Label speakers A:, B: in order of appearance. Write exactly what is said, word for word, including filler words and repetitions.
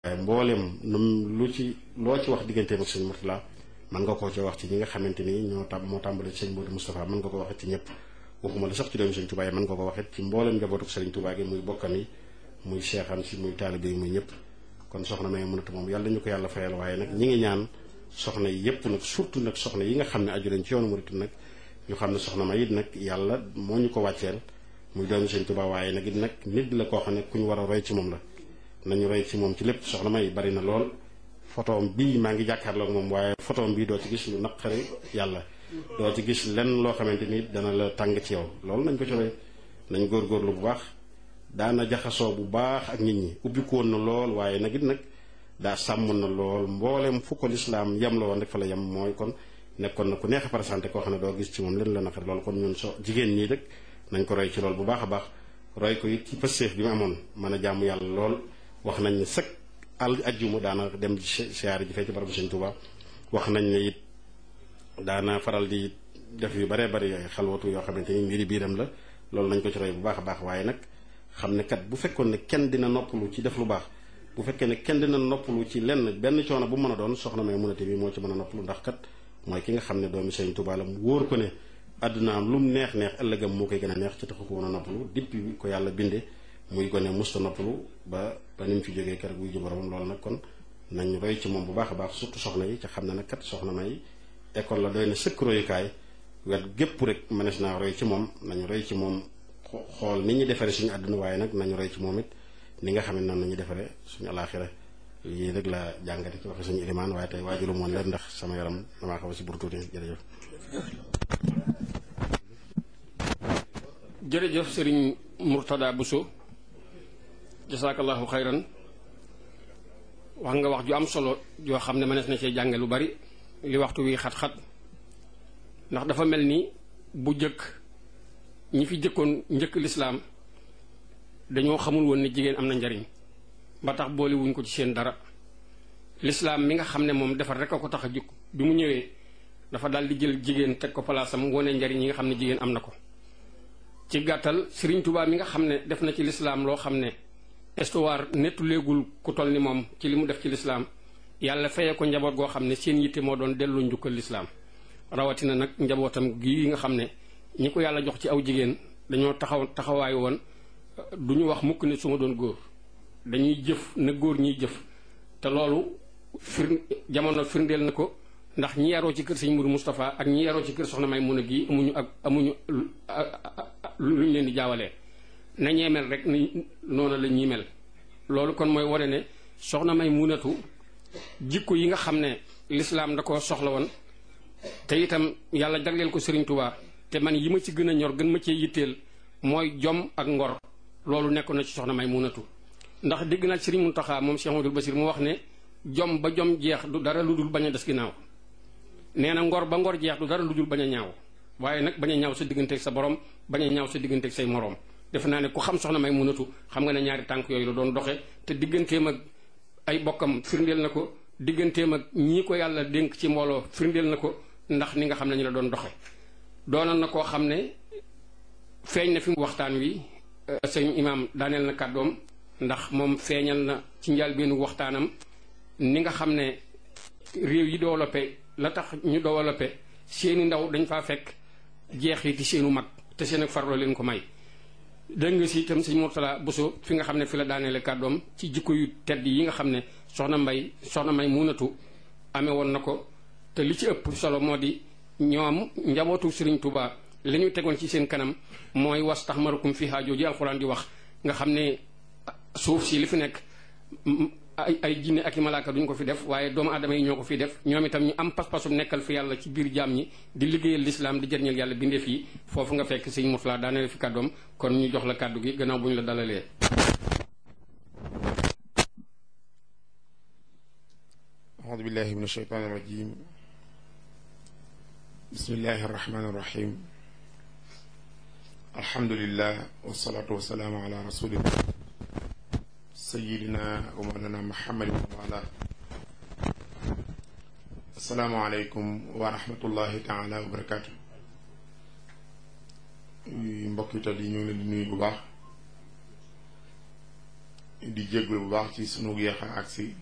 A: waaye mboolem num lu ci loo ci wax digganteem ak sëñ Mourtala mën nga koo ci wax ci ñi nga xamante ni ñoo tam moo tàmbale ci sëñ Modou Moustapha mën nga ko waxit ci ñëpp waxuma la sax ci doomu sëñ Touba yi mën nga ko waxit ci mboolem njabootu sëriñ Touba gi muy bokkam yi muy seexam si muy taalibe yi muy ñëpp kon soxna May Munatu moom yàlla ñu ko yàlla fayal waaye nag ñi ngi ñaan soxna yi yëpp nag surtout nag soxna yi nga xam ne aju nañ ci yoonu murit nag ñu xam ne soxna May it nag yàlla moo ñu ko wàcceel muy doomu sëñ Touba waaye nag it nag nit la koo xam ne ku ñu war a roy ci moom la nañu roy ci moom ci lépp soxna May bari na lool photoom bii maa ngi jàkkaarloo ak moom waaye photoom bii doo ci gis lu naqari yàlla doo ci gis lenn loo xamante ni dana la tàng ci yow loolu nañ ko ci roy nañ góorgóorlu bu baax daana jaxasoo bu baax ak nit ñi ubbiku woon na lool waaye nag it nag daa sàmm na lool mboolem fu ko lislaam yem la woon rek fa la yem mooy kon nekkoon na ku neex a présenté koo xam ne doo gis ci moom leen la naqari loolu kon ñun so jigéen ñii rek nañ ko roy ci lool bu baax a baax roy ko it ci pësteef bi mu amoon mën a jaamu yàlla lool wax nañ ne sëkk al ajjuma daana dem siyaare ji fee ci barabu Sëñ Tuubaa wax nañ ne it daana faral di def yu baree bari xalwatu yoo xamante ni mbiri biiram la loolu nañ ko ci roy bu baax a baax waaye nag xam ne kat bu fekkoon ne kenn dina noppalu ci def lu baax bu fekkee ne kenn dina noppalu ci lenn benn coono bu mën a doon soxna May Munatu bi moo ci mën a noppalu ndax kat mooy ki nga xam ne doomi Sëñ Tuubaa la mu wóor ko ne àddunaam lu mu neex neex ëllëgam moo koy gën a neex ci taxu ko mën a noppalu depuis ko yàlla binde muy gone musta noppalu ba ba ni mu fi jógee keroog wuy ji boromam loolu nag kon nañ roy ci moom bu baax a baax surtout soxna yi ca xam ne nag kat soxna May école la doy na sëkk royukaay wet gépp rek mënees naa roy ci moom nañu roy ci moom xool ni ñuy defaree suñu àdduna waaye nag nañu roy ci moom it ni nga xam ne noonu nañuy defaree suñu alaaxira yii rek la jàngate ci waxe suñu ilimaan waaye tey waajulu moon leen ndax sama yaram damaa xaw a si bur tuuti jërëjëf
B: jërëjëf sëriñ Mourtada Bousso jasaakallahu xayran wax nga wax ju am solo joo xam ne mënees na cee jànge lu bari li waxtu wi xat-xat ndax dafa mel ni bu jëkk ñi fi jëkkoon njëkk lislaam dañoo xamul woon ne jigéen am na njariñ ba tax boole wuñ ko ci seen dara lislaam mi nga xam ne moom defar rek a ko tax a jukk bi mu ñëwee dafa daal di jël jigéen teg ko palaasam wone njariñ yi nga xam ne jigéen am na ko ci gàttal Sëriñ Tuubaa mi nga xam ne def na ci lislaam loo xam ne histoire nettu léegul ku toll ni moom ci li mu def ci lislaam yàlla fayee ko njaboot goo xam ne seen yitte moo doon delloo njukkal lislaam rawatina nag njabootam gi nga xam ne ñi ko yàlla jox ci aw jigéen dañoo taxaw taxawaay woon du ñu wax mukk ne su ma doon góor dañuy jëf na góor ñiy jëf te loolu fir jamono firndeel na ko ndax ñi yaroo ci kër sëñ Mourou Moustapha ak ñi yaroo ci kër soxna May Munatu gi amuñu ak amuñu lu ñu leen di jaawalee na ñee mel rek ni noonu la ñuy mel loolu kon mooy wane ne soxna May Munatu jikko yi nga xam ne lislaam da ko soxla woon te itam yàlla jagleel ko Sëriñ Tuubaa te man yi ma ci gën a ñor gën ma cee yitteel mooy jom ak ngor loolu nekk na ci soxna May Munatu ndax dégg naa Sëriñ Muntaxa moom Cheikh Amadou Bassir mu wax ne jom ba jom jeex du dara lu dul bañ a des ginnaaw nee na ngor ba ngor jeex du dara lu dul bañ a ñaaw waaye nag bañ a ñaaw sa digganteeg sa borom bañ a ñaaw sa digganteeg say moroom defe naa ne ku xam soxna May Munatu xam nga ne ñaari tànk yooyu la doon doxe te digganteem ak ay bokkam firndeel na ko digganteem ak ñii ko yàlla dénk ci mbooloo firndeel na ko ndax ni nga xam ne ñu la doon doxe doonoon na koo xam ne feeñ na fi waxtaan wi sëñ imaam daaneel na kàddoom ndax moom feeñal na ci njëlbéenu waxtaanam ni nga xam ne réew yi développé la tax ñu développé seeni ndaw dañ faa fekk jeexiti seenu mag te seen ak farloo leen ko may dégg nga si itam sëñ Mourtada Bousso fi nga xam ne fi la daaneele kàddoom ci jikko yu tedd yi nga xam ne soxna Mbay soxna May Munatu amee woon na ko te li ci ëpp solo moo di ñoom njabootu Sëriñ Tuubaa li ñu tegoon ci seen kanam mooy was tax marukum fi haajoo ji alxuraan di wax nga xam ne suuf si li fi nekk ay ay jinne ak i malaaka duñ ko fi def waaye doomu aadama yi ñoo ko fi def ñoom itam ñu am pas-pasum nekkal fi yàlla ci biir jaam ñi di liggéeyal lislaam di jëriñal yàlla bindeef yi foofu nga fekk sëñ Mourtada daaneel fi kàddoom kon ñu jox la kàddu gi gannaaw bu ñu la dalalee.
C: aoudu billahi min ashaytaani rajim bismillahi arrahmani irrahim alhamdulillah wasalaatu wasalaamu ala rasulillah sayidina wa mawlana muhammadin wa ala assalaamu aleykum wa rahmatullahi taala wa barakaatu mbokk yi tal yi ñu ngi leen di nuyu bu baax di jéggul bu baax ci sunu yéex a agsi